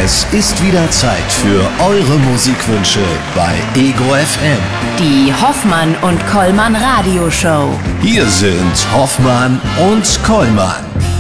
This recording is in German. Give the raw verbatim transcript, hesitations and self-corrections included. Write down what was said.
Es ist wieder Zeit für eure Musikwünsche bei Ego F M. Die Hoffmann und Kollmann Radioshow. Hier sind Hoffmann und Kollmann.